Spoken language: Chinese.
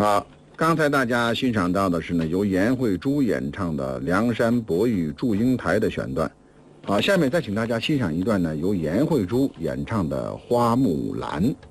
好，刚才大家欣赏到的是呢，由颜慧珠演唱的《梁山伯与祝英台》的选段。好，下面再请大家欣赏一段呢，由颜慧珠演唱的《花木兰》。